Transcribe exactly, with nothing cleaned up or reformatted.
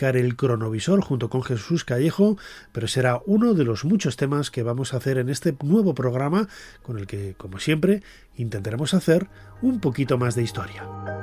el cronovisor junto con Jesús Callejo, pero será uno de los muchos temas que vamos a hacer en este nuevo programa con el que, como siempre, intentaremos hacer un poquito más de historia.